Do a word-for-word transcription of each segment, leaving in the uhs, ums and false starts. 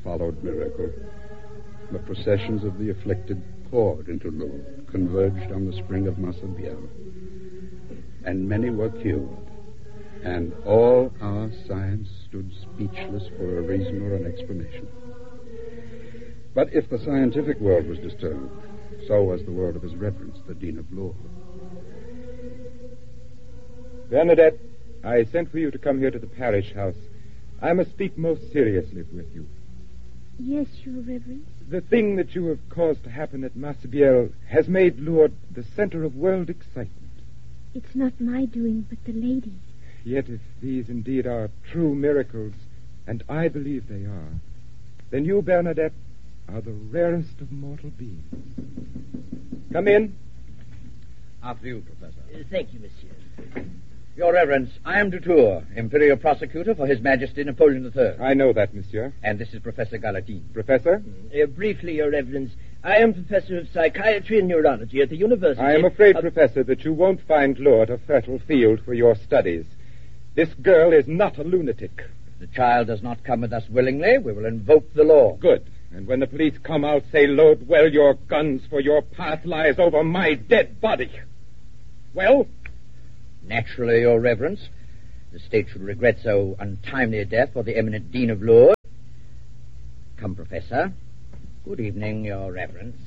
followed miracle. The processions of the afflicted poured into Lourdes, converged on the spring of Massabielle, and many were cured, and all our science stood speechless for a reason or an explanation. But if the scientific world was disturbed, so was the world of His Reverence, the Dean of Lourdes. Bernadette, I sent for you to come here to the parish house. I must speak most seriously with you. Yes, Your Reverence. The thing that you have caused to happen at Massabielle has made Lourdes the center of world excitement. It's not my doing, but the lady's. Yet if these indeed are true miracles, and I believe they are, then you, Bernadette, are the rarest of mortal beings. Come in. After you, Professor. Uh, thank you, Monsieur. Your Reverence, I am Dutour, Imperial Prosecutor for His Majesty Napoleon the Third. I know that, Monsieur. And this is Professor Galatine. Professor? Uh, briefly, Your Reverence, I am Professor of Psychiatry and Neurology at the University. I am afraid, of... Professor, that you won't find Lourdes a fertile field for your studies. This girl is not a lunatic. If the child does not come with us willingly, we will invoke the law. Good. And when the police come, I'll say, load well your guns, for your path lies over my dead body. Well? Naturally, Your Reverence, the state should regret so untimely a death for the eminent Dean of Lourdes. Come, Professor. Good evening, Your Reverence.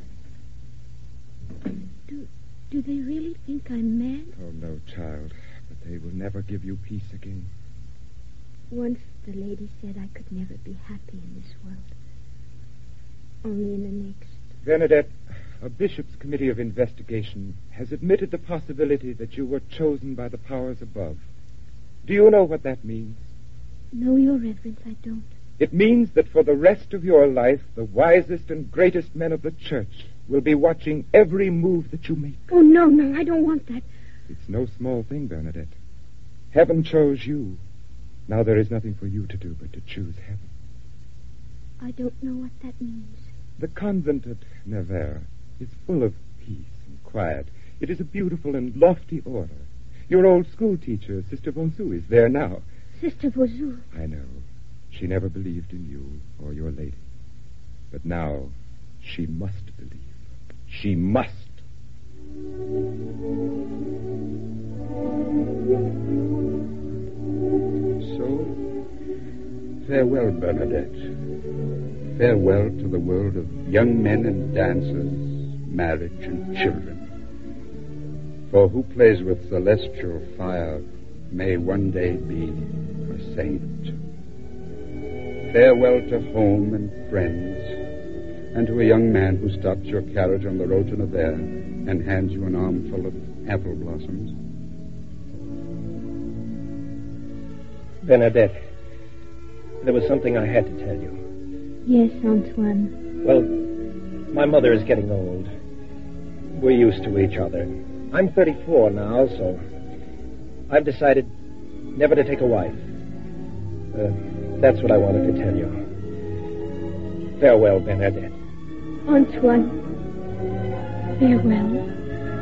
Do, do they really think I'm mad? Oh, no, child. But they will never give you peace again. Once the lady said I could never be happy in this world. Only in the next. Bernadette, a bishop's committee of investigation has admitted the possibility that you were chosen by the powers above. Do you know what that means? No, Your Reverence, I don't. It means that for the rest of your life, the wisest and greatest men of the church will be watching every move that you make. Oh, no, no, I don't want that. It's no small thing, Bernadette. Heaven chose you. Now there is nothing for you to do but to choose heaven. I don't know what that means. The convent at Nevers is full of peace and quiet. It is a beautiful and lofty order. Your old school teacher, Sister Bonsu, is there now. Sister Bonsu? I know. She never believed in you or your lady. But now she must believe. She must. So, farewell, Bernadette. Farewell to the world of young men and dancers, marriage and children. For who plays with celestial fire may one day be a saint. Farewell to home and friends, and to a young man who stops your carriage on the road to Nevers and hands you an armful of apple blossoms. Bernadette, there was something I had to tell you. Yes, Antoine. Well, my mother is getting old. We're used to each other. I'm thirty-four now, so I've decided never to take a wife. Uh, that's what I wanted to tell you. Farewell, Bernadette. Antoine, farewell.